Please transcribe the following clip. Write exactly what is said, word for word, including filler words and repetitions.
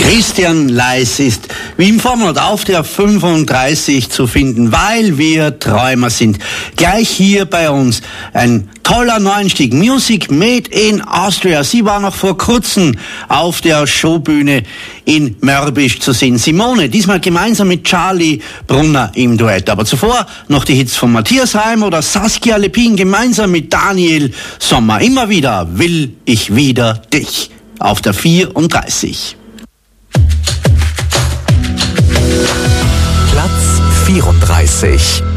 Christian Leis ist wie im Vormonat auf der fünfunddreißig zu finden, weil wir Träumer sind. Gleich hier bei uns ein toller Neuanstieg. Music Made in Austria. Sie war noch vor kurzem auf der Showbühne in Mörbisch zu sehen. Simone, diesmal gemeinsam mit Charlie Brunner im Duett. Aber zuvor noch die Hits von Matthias Reim oder Saskia Lepin gemeinsam mit Daniel Sommer. Immer wieder will ich wieder dich auf der vierunddreißig. Platz vierunddreißig.